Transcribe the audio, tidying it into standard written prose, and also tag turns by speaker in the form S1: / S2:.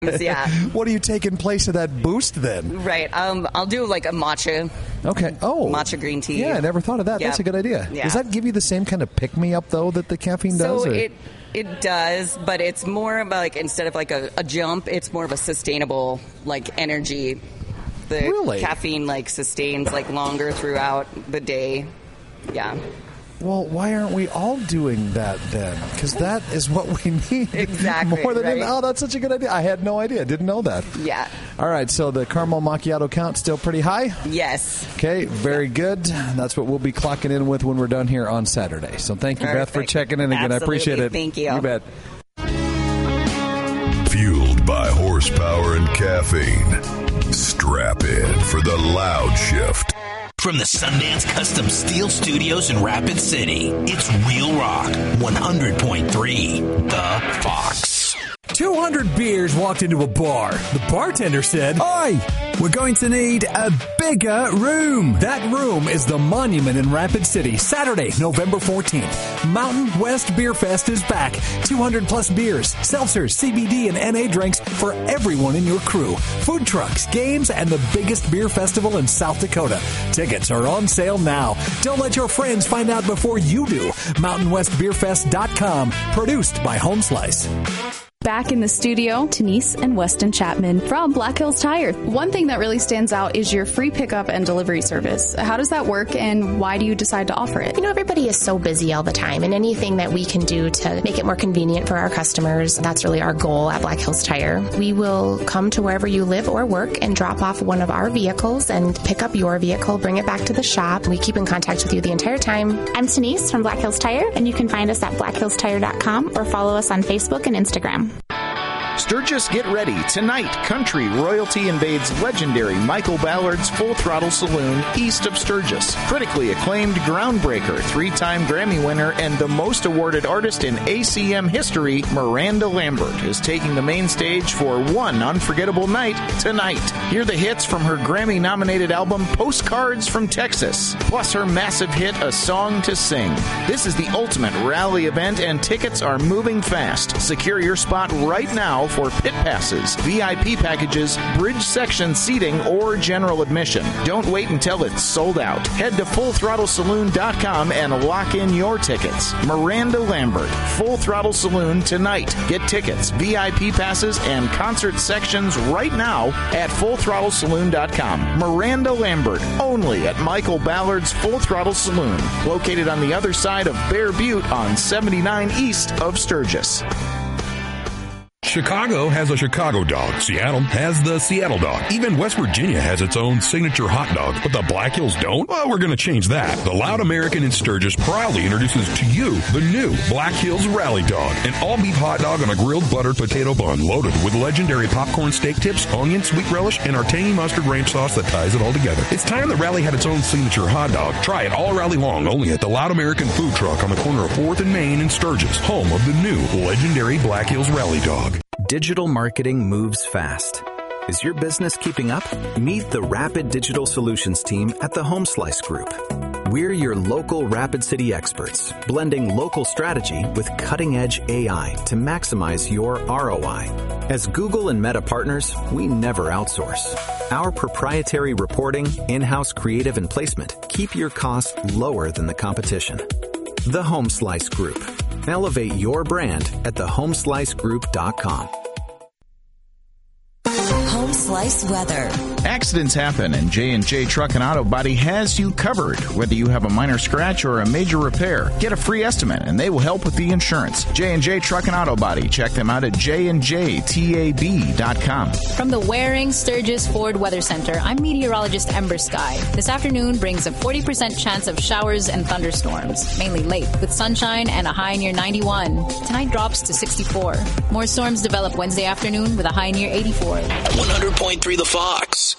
S1: Yeah.
S2: What do you take in place of that boost then?
S1: Right. I'll do like a matcha.
S2: Okay. Oh.
S1: Matcha green tea.
S2: Yeah, I never thought of that.
S1: Yeah.
S2: That's a good idea.
S1: Yeah.
S2: Does that give you the same kind of pick-me-up, though, that the caffeine does?
S1: So it does, but it's more about, like, instead of like a jump, it's more of a sustainable, like, energy. The caffeine, like, sustains, like, longer throughout the day. Yeah.
S2: Well, why aren't we all doing that then? Because that is what we need.
S1: Exactly.
S2: More than
S1: right?
S2: Oh, that's such a good idea. I had no idea. Didn't know that.
S1: Yeah.
S2: All right. So the caramel macchiato count still pretty high?
S1: Yes.
S2: Okay. Very good. That's what we'll be clocking in with when we're done here on Saturday. So thank you,
S1: Perfect.
S2: Beth, for checking in again.
S1: Absolutely.
S2: I appreciate it.
S1: Thank you.
S2: You bet.
S3: Fueled by horsepower and caffeine. Strap in for the loud shift.
S4: From the Sundance Custom Steel Studios in Rapid City, it's Real Rock 100.3, The Fox.
S5: 200 beers walked into a bar. The bartender said, "Oi, we're going to need a bigger room." That room is the Monument in Rapid City, Saturday, November 14th. Mountain West Beer Fest is back. 200 plus beers, seltzers, CBD, and NA drinks for everyone in your crew. Food trucks, games, and the biggest beer festival in South Dakota. Tickets are on sale now. Don't let your friends find out before you do. MountainWestBeerFest.com. Produced by Home Slice.
S6: Back in the studio, Denise and Weston Chapman from Black Hills Tire. One thing that really stands out is your free pickup and delivery service. How does that work, and why do you decide to offer it?
S7: You know, everybody is so busy all the time, and anything that we can do to make it more convenient for our customers, that's really our goal at Black Hills Tire. We will come to wherever you live or work and drop off one of our vehicles and pick up your vehicle, bring it back to the shop. We keep in contact with you the entire time.
S8: I'm Denise from Black Hills Tire, and you can find us at blackhillstire.com or follow us on Facebook and Instagram.
S9: Sturgis, get ready. Tonight, country royalty invades legendary Michael Ballard's Full Throttle Saloon east of Sturgis. Critically acclaimed groundbreaker, 3-time Grammy winner, and the most awarded artist in ACM history, Miranda Lambert, is taking the main stage for one unforgettable night tonight. Hear the hits from her Grammy-nominated album Postcards from Texas, plus her massive hit A Song to Sing. This is the ultimate rally event, and tickets are moving fast. Secure your spot right now for pit passes, VIP packages, bridge section seating, or general admission. Don't wait until it's sold out. Head to FullThrottleSaloon.com and lock in your tickets. Miranda Lambert, Full Throttle Saloon tonight. Get tickets, VIP passes, and concert sections right now at FullThrottleSaloon.com. Miranda Lambert, only at Michael Ballard's Full Throttle Saloon, located on the other side of Bear Butte on 79 east of Sturgis.
S10: Chicago has a Chicago dog. Seattle has the Seattle dog. Even West Virginia has its own signature hot dog. But the Black Hills don't? Well, we're going to change that. The Loud American in Sturgis proudly introduces to you the new Black Hills Rally Dog. An all-beef hot dog on a grilled buttered potato bun loaded with legendary popcorn steak tips, onion, sweet relish, and our tangy mustard ranch sauce that ties it all together. It's time the Rally had its own signature hot dog. Try it all rally long only at the Loud American Food Truck on the corner of 4th and Main in Sturgis, home of the new legendary Black Hills Rally Dog.
S11: Digital marketing moves fast. Is your business keeping up? Meet the Rapid Digital Solutions team at the Home Slice Group. We're your local Rapid City experts, blending local strategy with cutting-edge AI to maximize your ROI. As Google and Meta partners, we never outsource. Our proprietary reporting, in-house creative, and placement keep your costs lower than the competition. The Home Slice Group. Elevate your brand at thehomeslicegroup.com.
S12: Home Slice weather.
S9: Accidents happen, and J&J Truck and Auto Body has you covered. Whether you have a minor scratch or a major repair, get a free estimate, and they will help with the insurance. J&J Truck and Auto Body. Check them out at jnjtab.com.
S13: From the Waring Sturgis Ford Weather Center, I'm meteorologist Ember Sky. This afternoon brings a 40% chance of showers and thunderstorms, mainly late, with sunshine and a high near 91. Tonight drops to 64. More storms develop Wednesday afternoon with a high near 84.
S4: 100.3 The Fox.